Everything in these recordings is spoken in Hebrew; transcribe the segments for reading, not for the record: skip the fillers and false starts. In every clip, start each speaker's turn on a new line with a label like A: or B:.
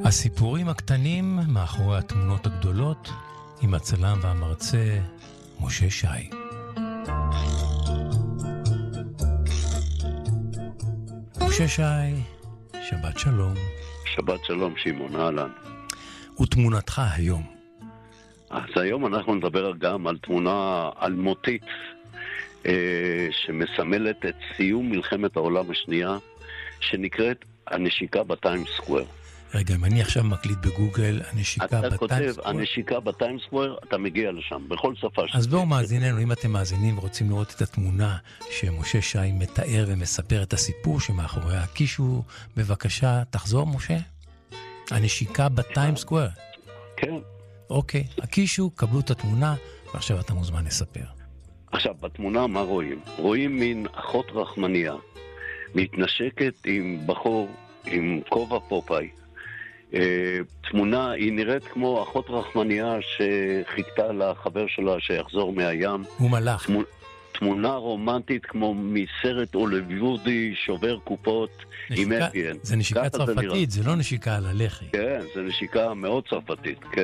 A: הסיפורים הקטנים מאחורי התמונות הגדולות, עם הצלם והמרצה משה שי. משה שי, שבת שלום.
B: שבת שלום, שמעון, אהלן.
A: ותמונתך היום.
B: אז היום אנחנו נדבר גם על תמונה אלמותית, שמסמלת את סיום מלחמת העולם השנייה, שנקראת הנשיקה בטיימס סקוואר.
A: רגע, אם אני עכשיו מקליט בגוגל, הנשיקה בטיימס סקוואר.
B: אתה כותב הנשיקה בטיימס סקוואר, אתה מגיע לשם, בכל שפה.
A: אז בואו מאזיננו, אם אתם מאזינים ורוצים לראות את התמונה שמשה שי מתאר ומספר את הסיפור שמאחוריה, קישו, בבקשה, תחזור משה. הנשיקה בטיימס סקוואר.
B: כן.
A: אוקיי, הקישו, קבלו את התמונה, ועכשיו אתה מוזמן לספר. עכשיו,
B: בתמונה מה רואים? רואים מין אחות רחמניה, מתנשקת עם בחור, עם כובע פופאי. תמונה, היא נראית כמו אחות רחמניה שחיכתה לחבר שלה שיחזור מהים.
A: הוא מלאך.
B: תמונה רומנטית כמו מסרט הוליוודי שובר קופות עם אפיין.
A: זה נשיקה צרפתית, זה לא נשיקה על הלחי.
B: כן, זה נשיקה מאוד צרפתית, כן.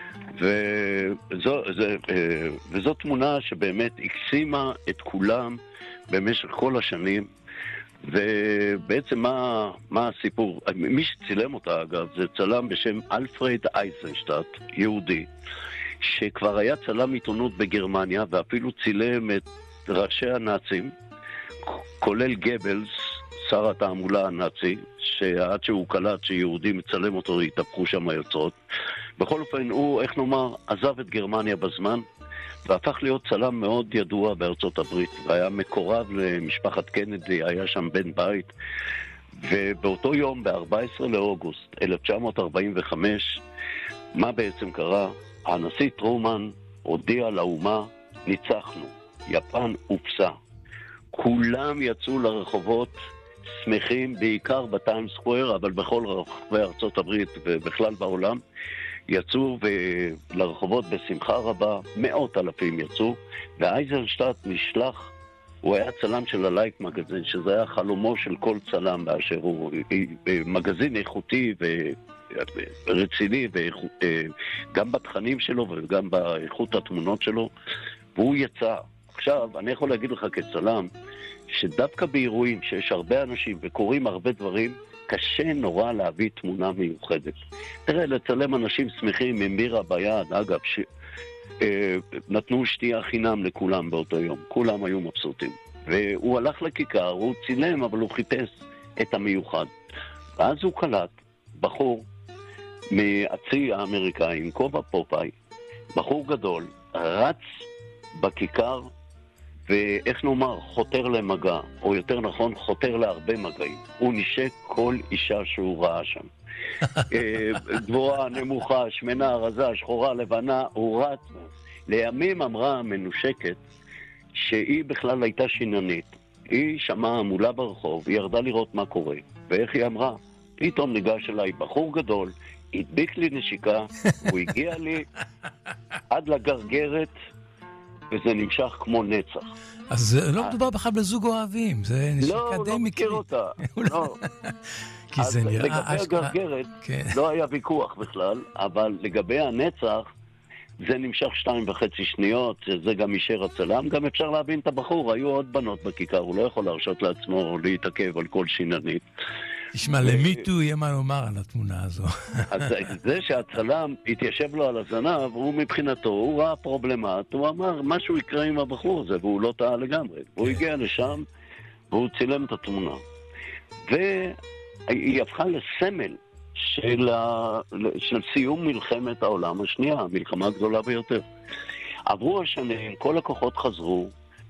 B: וזו תמונה שבאמת הקסימה את כולם במשך כל השנים. ובעצם מה הסיפור? מי שצילם אותה, אגב, זה צלם בשם אלפרד אייזנשטאט, יהודי, שכבר היה צלם עיתונות בגרמניה, ואפילו צילם את ראשי הנאצים, כולל גבלס, שר התעמולה הנאצי, שעד שהוא קלט שיהודי מצלם אותו, התהפכו שם היוצרות. בכל אופן, הוא, איך נאמר, עזב את גרמניה בזמן, והפך להיות צלם מאוד ידוע בארצות הברית, והיה מקורב למשפחת קנדי, היה שם בן בית, ובאותו יום, ב-14 לאוגוסט 1945, מה בעצם קרה? הנשיא טרומן הודיע לאומה, ניצחנו, יפן הופסה. כולם יצאו לרחובות שמחים, בעיקר בטיימס סקוואר, אבל בכל רחבי ארצות הברית ובכלל בעולם, יצאו לרחובות בשמחה רבה, מאות אלפים יצאו, ואייזנשטאט נשלח, הוא היה צלם של הלייק מגזין, שזה היה חלומו של כל צלם באשר הוא, מגזין איכותי ורציני, גם בתכנים שלו וגם באיכות התמונות שלו, והוא יצא. עכשיו, אני יכול להגיד לך כצלם, שדווקא באירועים שיש הרבה אנשים וקוראים הרבה דברים, קשה נורא להביא תמונה מיוחדת. תראה, לצלם אנשים שמחים עם בירה ביד, אגב, נתנו שתייה חינם לכולם באותו יום. כולם היו מבסוטים. והוא הלך לכיכר, הוא צילם, אבל הוא חיפש את המיוחד. ואז הוא קלט בחור מהצי האמריקאי עם כובע פופאי, בחור גדול, רץ בכיכר, ואיך נאמר, חותר למגע, או יותר נכון, חותר להרבה מגעים. הוא נשק כל אישה שהוא ראה שם. גבוהה, נמוכה, שמנה, רזה, שחורה, לבנה, הוא רץ. לימים אמרה המנושקת שהיא בכלל הייתה שיננית. היא שמעה המולה ברחוב, היא ירדה לראות מה קורה. ואיך היא אמרה? פתאום ניגש אליי בחור גדול, הדביק לי נשיקה, הוא הגיע לי עד לגרגרת, וזה נמשך כמו נצח.
A: אז לא מדובר בכלל בזוג אוהבים, זה נשיקה די מקרית.
B: לא, הוא לא מכיר אותה.
A: כי זה נראה
B: לגבי הגרגרת, לא היה ויכוח בכלל, אבל לגבי הנצח, זה נמשך 2.5 שניות, זה גם אישר הצלם, גם אפשר להבין את הבחור, היו עוד בנות בכיכר, הוא לא יכול להרשות לעצמו להתעכב על כל שיננית.
A: תשמע, למיטו יהיה מה לומר על התמונה הזו.
B: אז זה שהצלם התיישב לו על הזנב, הוא מבחינתו, הוא ראה פרובלמט, הוא אמר, משהו יקרה עם הבחור הזה, והוא לא טעה לגמרי. הוא הגיע לשם, והוא צילם את התמונה. והיא הפכה לסמל של סיום מלחמת העולם השנייה, המלחמה הגדולה ביותר. עברו השנים, כל הכוחות חזרו,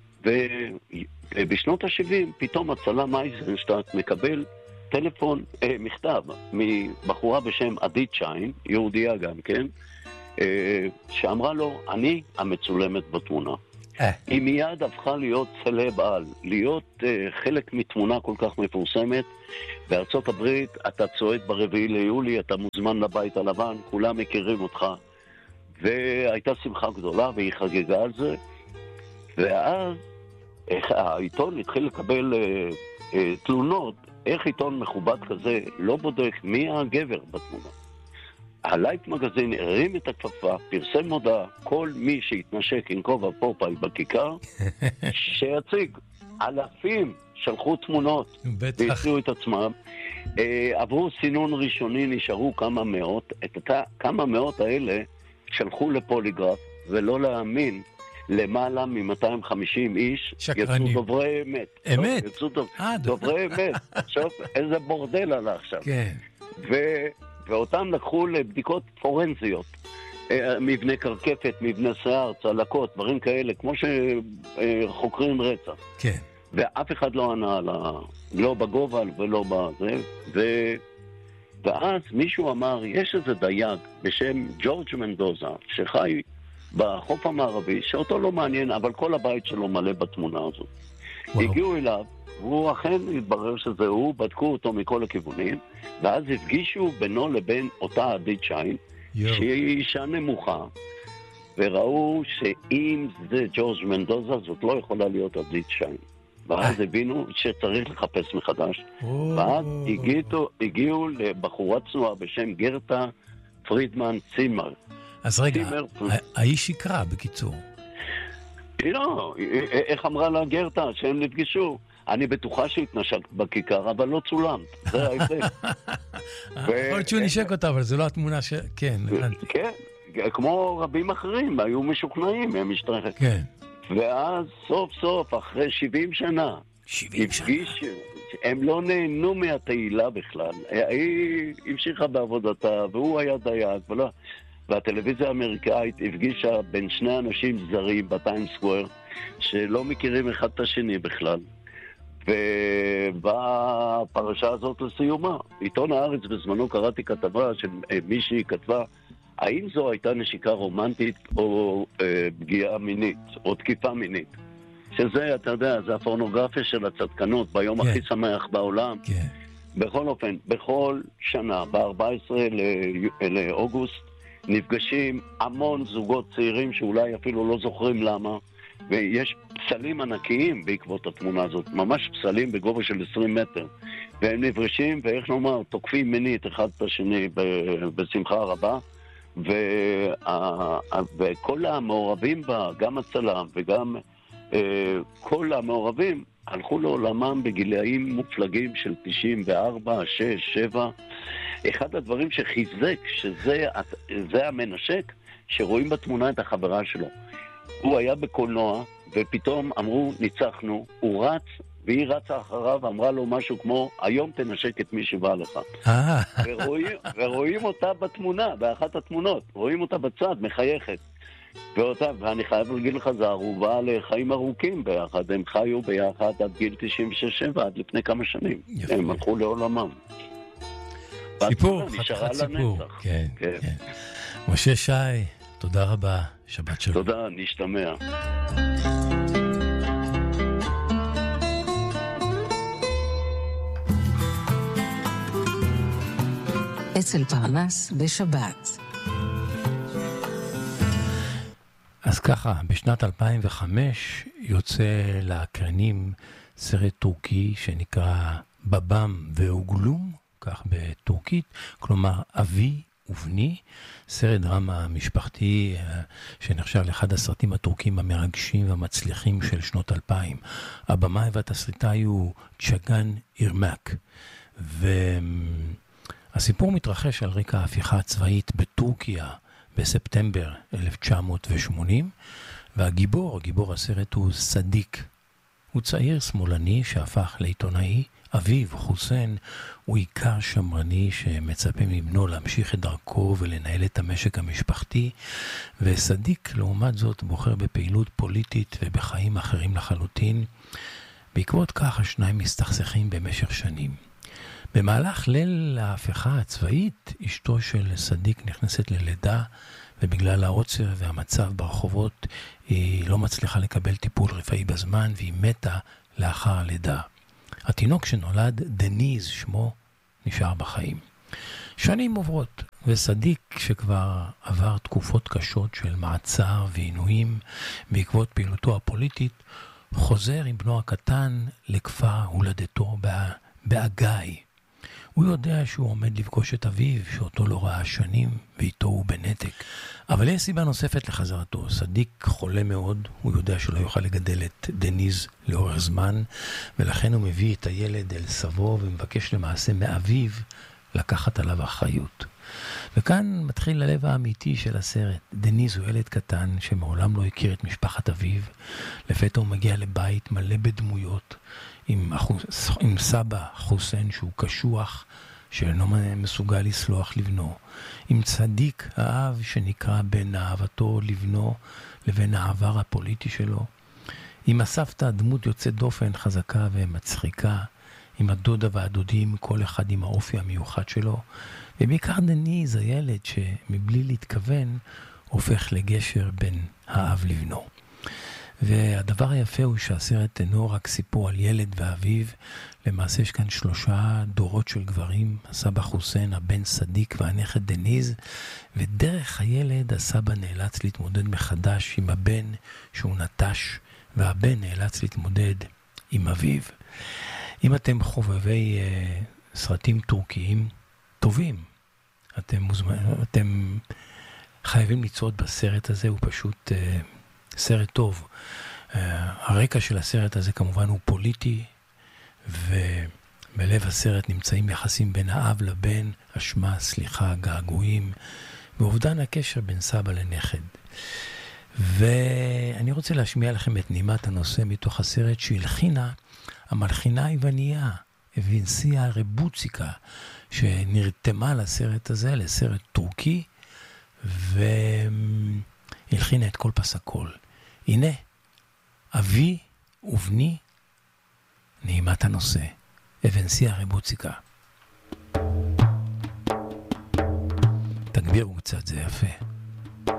B: ובשנות ה-70 פתאום הצלם אייזנשטאט מקבל טלפון, מכתב, מבחורה בשם עדית שיין, יהודיה גם כן, שאמרה לו, אני המצולמת בתמונה. היא מיד הפכה להיות סלב על, להיות חלק מתמונה כל כך מפורסמת. בארצות הברית אתה צועד ב4 ליולי, אתה מוזמן לבית הלבן, כולם מכירים אותך. והייתה שמחה גדולה והיא חגגה על זה. ואז העיתון התחיל לקבל תלונות, איך עיתון מכובד כזה לא בודק מי הגבר בתמונה. הלייט מגזין הרים את הכפפה, פרסם מודעה, כל מי שהתנשק עם כובע פופאי בכיכר, שיציג. אלפים שלחו תמונות, והציעו את עצמם. עברו סינון ראשוני, נשארו כמה מאות. כמה מאות האלה שלחו לפוליגרף, ולא להאמין, למעלה מ-250 איש
A: שקרנים.
B: יצאו דוברי אמת.
A: אמת?
B: יצאו דוברי אמת. עכשיו, איזה בורדל עלה עכשיו.
A: כן.
B: ואותם לקחו לבדיקות פורנזיות. מבנה קרקפת, מבנה שיער, צלקות, דברים כאלה, כמו שחוקרים רצח.
A: כן.
B: ואף אחד לא ענה לא בגובה ולא בזה. ואז מישהו אמר, יש איזה דייג בשם ג'ורג' מנדוזה, שחי בחוף המערבי, שאותו לא מעניין, אבל כל הבית שלו מלא בתמונה הזאת. הגיעו אליו, והוא אכן התברר שזה הוא, בדקו אותו מכל הכיוונים, ואז הפגישו בינו לבין אותה עדית שיין, שהיא אישה נמוכה, וראו שאם זה ג'ורג' מנדוזה, זאת לא יכולה להיות עדית שיין. ואז הבינו שצריך לחפש מחדש. ואז הגיעו לבחורה צנועה בשם גרטה פרידמן צימר.
A: אז רגע, האיש שקרה בקיצור.
B: לא, איך אמרה לה גרטה שהם נפגשו? אני בטוחה שהתנשקת בכיכר, אבל לא צולמת. זה ההבדל.
A: יכול להיות שהוא נשק אותה, אבל זו לא התמונה ש... כן, הבנתי.
B: כן, כמו רבים אחרים, היו משוכנעים, הם השתרחת.
A: כן.
B: ואז סוף סוף, אחרי 70 שנה,
A: 70 שנה.
B: הם לא נהנו מהתהילה בכלל. היא המשיכה בעבודתה, והוא היה דייג, והטלוויזיה האמריקאית הפגישה בין שני אנשים זרים בטיימס סקוואר, שלא מכירים אחד את השני בכלל. ובאה הפרשה הזאת לסיומה. עיתון הארץ בזמנו קראתי כתבה של מישהי כתבה, האם זו הייתה נשיקה רומנטית או פגיעה מינית, או תקיפה מינית? שזה, אתה יודע, זה הפורנוגרפיה של הצדקנות, ביום הכי שמח בעולם. בכל אופן, בכל שנה, ב-14 לאוגוסט, נפגשים המון זוגות צעירים שאולי אפילו לא זוכרים למה, ויש פסלים ענקיים בעקבות התמונה הזאת, ממש פסלים בגובה של 20 מטר, והם נפגשים, ואיך נאמר, תוקפים מינית אחד את השני בשמחה רבה, וכל המעורבים בה, גם הצלם וגם כל המעורבים, הלכו לעולמם בגילאים מופלגים של 94, 6, 7. אחד הדברים שחיזק, שזה המנשק, שרואים בתמונה את החברה שלו. הוא היה בקולנוע, ופתאום אמרו, ניצחנו, הוא רץ, והיא רצה אחריו, אמרה לו משהו כמו, היום תנשק את מי שבא לך. ורואים אותה בתמונה, באחת התמונות, רואים אותה בצד, מחייכת. ואני חייב להגיד לך, זה ערובה לחיים ארוכים ביחד, הם חיו ביחד עד גיל 96-7, עד לפני כמה שנים. הם הלכו לעולמם.
A: סיפור, חתיכת סיפור. כן, כן. משה שי, תודה רבה, שבת שלום.
B: תודה, נשתמע.
C: אצל פרנס בשבת.
A: אז ככה, בשנת 2005 יוצא לאקרנים סרט טורקי שנקרא בבם ואוגלום, כך בטורקית, כלומר אבי ובני, סרט דרמה משפחתי שנחשב לאחד הסרטים הטורקים המרגשים והמצליחים של שנות 2000. הבמאי והתסריטאי הוא צ'גן אירמק, והסיפור מתרחש על רקע ההפיכה הצבאית בטורקיה בספטמבר 1980, והגיבור, גיבור הסרט הוא סדיק. הוא צעיר שמאלני שהפך לעיתונאי. אביו, חוסיין, הוא עיקר שמרני שמצפה מבנו להמשיך את דרכו ולנהל את המשק המשפחתי, וסדיק לעומת זאת בוחר בפעילות פוליטית ובחיים אחרים לחלוטין. בעקבות כך השניים מסתכסכים במשך שנים. במהלך ליל ההפיכה הצבאית, אשתו של סדיק נכנסת ללידה, ובגלל העוצר והמצב ברחובות היא לא מצליחה לקבל טיפול רפואי בזמן, והיא מתה לאחר הלידה. התינוק שנולד, דניז שמו, נשאר בחיים. שנים עוברות, וסדיק שכבר עבר תקופות קשות של מעצר ועינויים בעקבות פעילותו הפוליטית, חוזר עם בנו הקטן לכפר הולדתו באגאי. הוא יודע שהוא עומד לפגוש את אביו, שאותו לא ראה שנים, ואיתו הוא בנתק. אבל יש סיבה נוספת לחזרתו. סדיק חולה מאוד, הוא יודע שלא יוכל לגדל את דניז לאורך זמן, ולכן הוא מביא את הילד אל סבו, ומבקש למעשה מאביו לקחת עליו אחריות. וכאן מתחיל הלב האמיתי של הסרט. דניז הוא ילד קטן שמעולם לא הכיר את משפחת אביו. לפתע הוא מגיע לבית מלא בדמויות, עם סבא חוסן שהוא קשוח, שאינו מסוגל לסלוח לבנו, עם צדיק האב שנקרא בין אהבתו לבנו לבין העבר הפוליטי שלו, עם הסבתא דמות יוצאת דופן חזקה ומצחיקה, עם הדודה והדודים, כל אחד עם האופי המיוחד שלו, ובעיקר דניז הילד שמבלי להתכוון הופך לגשר בין האב לבנו. והדבר היפה הוא שהסרט אינו רק סיפור על ילד ואביו, למעשה יש כאן 3 דורות של גברים, הסבא חוסן, הבן סדיק והנכד דניז, ודרך הילד הסבא נאלץ להתמודד מחדש עם הבן שהוא נטש, והבן נאלץ להתמודד עם אביו. אם אתם חובבי סרטים טורקיים טובים, אתם חייבים לצעוד בסרט הזה, הוא פשוט סרט טוב. הרקע של הסרט הזה כמובן הוא פוליטי, ובלב הסרט נמצאים יחסים בין האב לבן, אשמה, סליחה, געגועים, ואובדן הקשר בין סבא לנכד. ואני רוצה להשמיע לכם את נימת הנושא מתוך הסרט שהלחינה המלחינה היווניה, אבינסיה רבוציקה, שנרתמה לסרט הזה, לסרט טורקי, והלחינה את כל פסקול. הנה, אבי ובני, נעימת הנושא, אבינסיה רבוציקה. תגבירו קצת, זה יפה.